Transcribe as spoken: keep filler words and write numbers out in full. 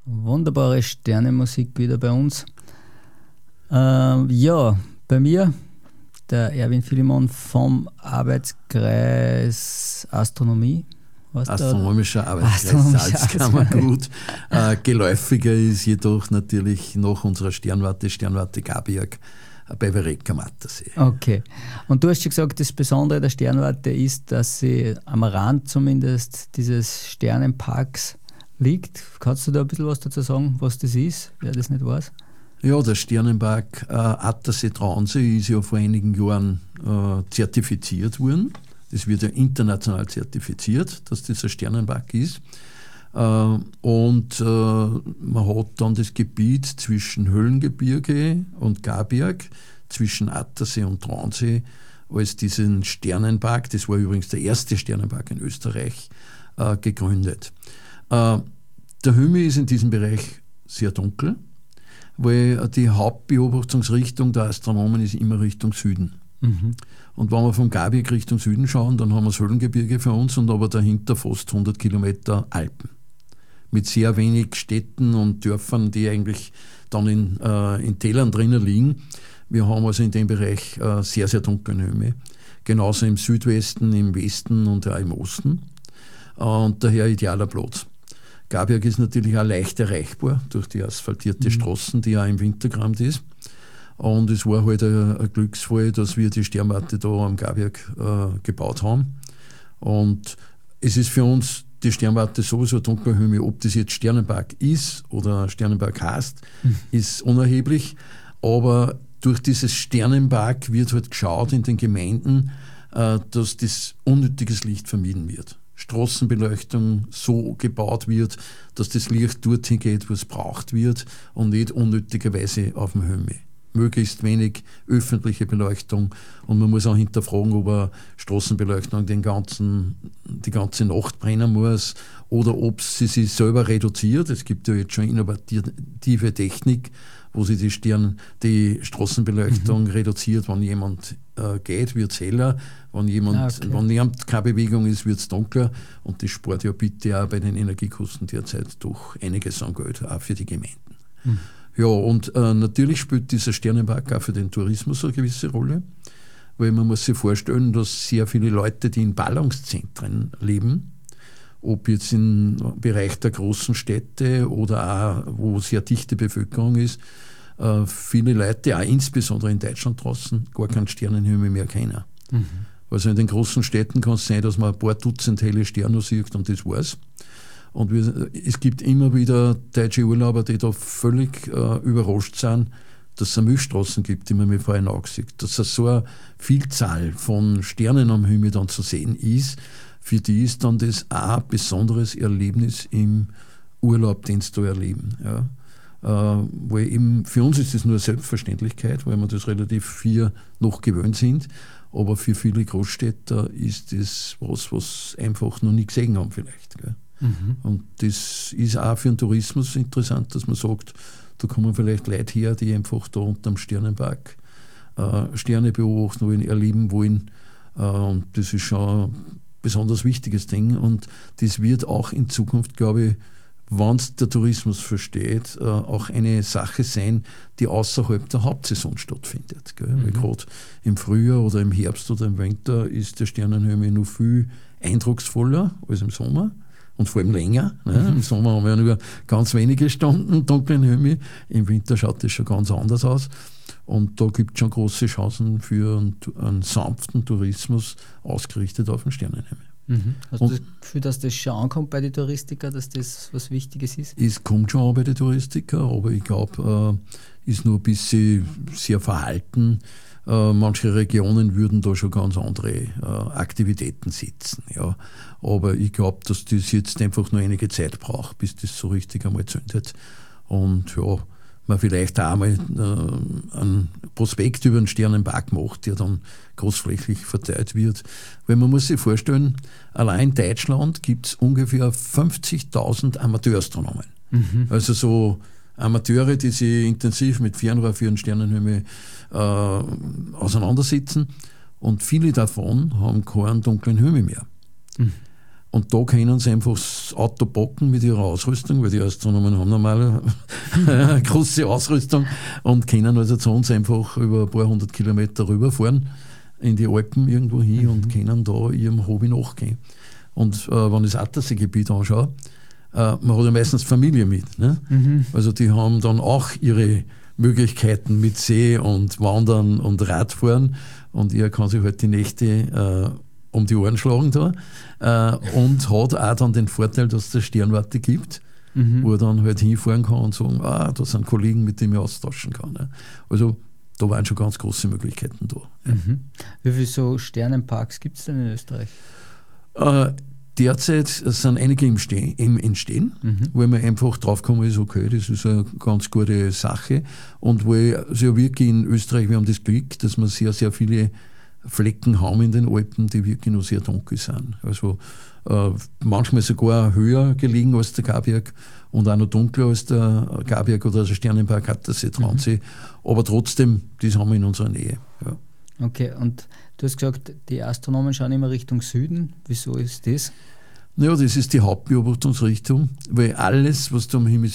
Wunderbare Sternenmusik wieder bei uns. Ähm, ja, bei mir der Erwin Philemon vom Arbeitskreis Astronomie. Astronomischer Arbeitskreis Salzkammergut. Äh, geläufiger ist jedoch natürlich nach unserer Sternwarte, Sternwarte Gabiag, bei Verreck am Attersee. Okay. Und du hast schon gesagt, das Besondere der Sternwarte ist, dass sie am Rand zumindest dieses Sternenparks liegt. Kannst du da ein bisschen was dazu sagen, was das ist, wer das nicht weiß? Ja, der Sternenpark äh, Attersee-Traunsee ist ja vor einigen Jahren äh, zertifiziert worden. Das wird ja international zertifiziert, dass das ein Sternenpark ist. Äh, und äh, man hat dann das Gebiet zwischen Höhlengebirge und Gabiag, zwischen Attersee und Traunsee, als diesen Sternenpark, das war übrigens der erste Sternenpark in Österreich, äh, gegründet. Äh, der Himmel ist in diesem Bereich sehr dunkel, weil die Hauptbeobachtungsrichtung der Astronomen ist immer Richtung Süden. Mhm. Und wenn wir vom Gabiag Richtung Süden schauen, dann haben wir das Höhlengebirge für uns und aber dahinter fast hundert Kilometer Alpen. Mit sehr wenig Städten und Dörfern, die eigentlich dann in, äh, in Tälern drinnen liegen. Wir haben also in dem Bereich äh, sehr, sehr dunklen Himmel. Genauso im Südwesten, im Westen und auch im Osten. Äh, und daher idealer Platz. Gabiag ist natürlich auch leicht erreichbar durch die asphaltierte mhm. Straßen, die auch im Winter gerammt ist. Und es war halt ein, ein Glücksfall, dass wir die Sternwarte da am Gabiag äh, gebaut haben. Und es ist für uns die Sternwarte sowieso dunkler Himmel. Ob das jetzt Sternenpark ist oder Sternenpark heißt, mhm. ist unerheblich. Aber durch dieses Sternenpark wird halt geschaut in den Gemeinden, äh, dass das unnötiges Licht vermieden wird. Straßenbeleuchtung so gebaut wird, dass das Licht dorthin geht, wo es braucht wird und nicht unnötigerweise auf dem Himmel. Möglichst wenig öffentliche Beleuchtung und man muss auch hinterfragen, ob eine Straßenbeleuchtung den ganzen, die ganze Nacht brennen muss oder ob sie sich selber reduziert. Es gibt ja jetzt schon innovative Technik, wo sie die Stirn, die Straßenbeleuchtung mhm. reduziert. Wenn jemand äh, geht, wird es heller. Wenn jemand, ah, okay. wenn jemand keine Bewegung ist, wird es dunkler. Und das spart ja bitte auch bei den Energiekosten derzeit doch einiges an Geld, auch für die Gemeinden. Mhm. Ja, und äh, natürlich spielt dieser Sternenpark auch für den Tourismus eine gewisse Rolle, weil man muss sich vorstellen, dass sehr viele Leute, die in Ballungszentren leben, ob jetzt im Bereich der großen Städte oder auch, wo sehr dichte Bevölkerung ist, äh, viele Leute, auch insbesondere in Deutschland draußen, gar keinen Sternenhimmel mehr kennen. Mhm. Also in den großen Städten kann es sein, dass man ein paar Dutzend helle Sterne sieht und das war's. Und wir, es gibt immer wieder deutsche Urlauber, die da völlig äh, überrascht sind, dass es Milchstraßen gibt, die man mir vorher nachgesehen hat. Dass es so eine Vielzahl von Sternen am Himmel dann zu sehen ist, für die ist dann das auch ein besonderes Erlebnis im Urlaub, den sie da erleben. Ja. Äh, weil eben für uns ist das nur eine Selbstverständlichkeit, weil wir das relativ viel noch gewöhnt sind. Aber für viele Großstädter ist das was, was einfach noch nie gesehen haben vielleicht. Gell. Mhm. Und das ist auch für den Tourismus interessant, dass man sagt, da kommen vielleicht Leute her, die einfach da unterm Sternenpark äh, Sterne beobachten wollen, erleben wollen. Äh, und das ist schon ein besonders wichtiges Ding. Und das wird auch in Zukunft, glaube ich, wenn es der Tourismus versteht, äh, auch eine Sache sein, die außerhalb der Hauptsaison stattfindet. Gell? Mhm. Weil gerade im Frühjahr oder im Herbst oder im Winter ist der Sternenhimmel noch viel eindrucksvoller als im Sommer. Und vor allem länger. Ne? Mhm. Im Sommer haben wir ja nur ganz wenige Stunden dunklen Himmel. Im Winter schaut das schon ganz anders aus. Und da gibt es schon große Chancen für einen, einen sanften Tourismus, ausgerichtet auf den Sternenhimmel. Mhm. Hast und du das Gefühl, dass das schon ankommt bei den Touristikern, dass das was Wichtiges ist? Es kommt schon an bei den Touristikern, aber ich glaube, äh, ist nur ein bisschen sehr verhalten. Äh, manche Regionen würden da schon ganz andere äh, Aktivitäten setzen. Ja. Aber ich glaube, dass das jetzt einfach nur einige Zeit braucht, bis das so richtig einmal zündet. Und ja, man vielleicht auch einmal äh, einen Prospekt über einen Sternenpark macht, der dann großflächig verteilt wird. Weil man muss sich vorstellen, allein in Deutschland gibt es ungefähr fünfzigtausend Amateurastronomen. Mhm. Also so Amateure, die sich intensiv mit Fernrohr für den Sternenhimmel äh, auseinandersetzen. Und viele davon haben keinen dunklen Himmel mehr. Mhm. Und da können sie einfach das Auto packen mit ihrer Ausrüstung, weil die Astronomen haben normal eine große Ausrüstung und können also zu uns einfach über ein paar hundert Kilometer rüberfahren in die Alpen irgendwo hin mhm. und können da ihrem Hobby nachgehen. Und äh, wenn ich das Attersee-Gebiet anschaue, äh, man hat ja meistens Familie mit. Ne? Mhm. Also die haben dann auch ihre Möglichkeiten mit See und Wandern und Radfahren und er kann sich halt die Nächte äh, um die Ohren schlagen da äh, und hat auch dann den Vorteil, dass es eine Sternwarte gibt, mhm. wo er dann halt hinfahren kann und sagen, ah, da sind Kollegen, mit denen ich austauschen kann. Ne? Also da waren schon ganz große Möglichkeiten da. Mhm. Wie viele so Sternenparks gibt es denn in Österreich? Äh, derzeit sind einige im, Ste- im Entstehen, mhm. wo man einfach draufgekommen ist, okay, das ist eine ganz gute Sache und wo ich also wirklich in Österreich, wir haben das Glück, dass wir sehr, sehr viele Flecken haben in den Alpen, die wirklich noch sehr dunkel sind. Also äh, manchmal sogar höher gelegen als der Garberg und auch noch dunkler als der Garberg oder der Sternenpark Attersee, Traunsee. Mhm. Aber trotzdem, das haben wir in unserer Nähe. Ja. Okay, und du hast gesagt, die Astronomen schauen immer Richtung Süden. Wieso ist das? Naja, das ist die Hauptbeobachtungsrichtung, weil alles, was du am Himmel